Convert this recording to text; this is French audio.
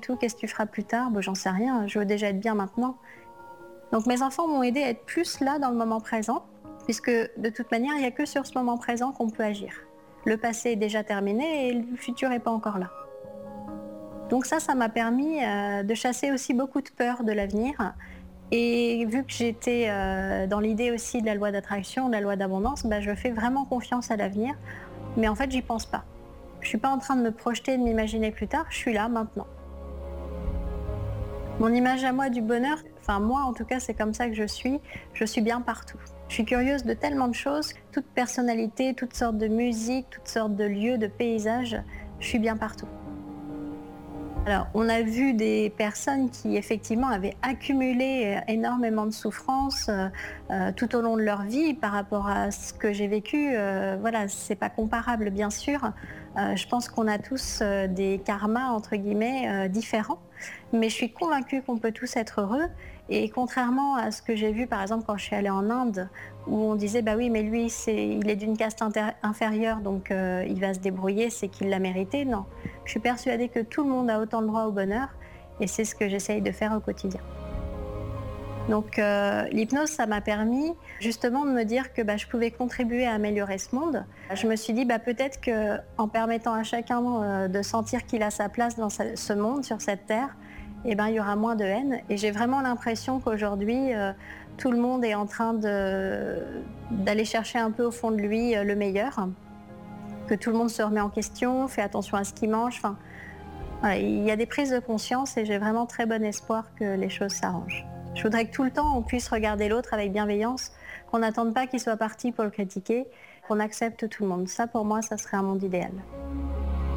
tout, qu'est-ce que tu feras plus tard? J'en sais rien, je veux déjà être bien maintenant. Donc mes enfants m'ont aidé à être plus là dans le moment présent, puisque de toute manière, il n'y a que sur ce moment présent qu'on peut agir. Le passé est déjà terminé et le futur n'est pas encore là. Donc ça m'a permis de chasser aussi beaucoup de peur de l'avenir. Et vu que j'étais dans l'idée aussi de la loi d'attraction, de la loi d'abondance, je fais vraiment confiance à l'avenir. Mais en fait, j'y pense pas. Je suis pas en train de me projeter, de m'imaginer plus tard, je suis là maintenant. Mon image à moi du bonheur, enfin moi en tout cas c'est comme ça que je suis bien partout. Je suis curieuse de tellement de choses, toute personnalité, toutes sortes de musique, toutes sortes de lieux, de paysages, je suis bien partout. Alors, on a vu des personnes qui effectivement avaient accumulé énormément de souffrances tout au long de leur vie par rapport à ce que j'ai vécu. Voilà, c'est pas comparable bien sûr. Je pense qu'on a tous des karmas entre guillemets différents, mais je suis convaincue qu'on peut tous être heureux. Et contrairement à ce que j'ai vu par exemple quand je suis allée en Inde, où on disait bah oui mais lui il est d'une caste inférieure donc il va se débrouiller, c'est qu'il l'a mérité. Non. Je suis persuadée que tout le monde a autant le droit au bonheur et c'est ce que j'essaye de faire au quotidien. Donc l'hypnose, ça m'a permis justement de me dire que je pouvais contribuer à améliorer ce monde. Je me suis dit peut-être qu'en permettant à chacun de sentir qu'il a sa place dans ce monde, sur cette terre, il y aura moins de haine. Et j'ai vraiment l'impression qu'aujourd'hui, tout le monde est en train d'aller chercher un peu au fond de lui le meilleur, que tout le monde se remet en question, fait attention à ce qu'il mange. Enfin, voilà, il y a des prises de conscience et j'ai vraiment très bon espoir que les choses s'arrangent. Je voudrais que tout le temps on puisse regarder l'autre avec bienveillance, qu'on n'attende pas qu'il soit parti pour le critiquer, qu'on accepte tout le monde. Ça pour moi, ça serait un monde idéal.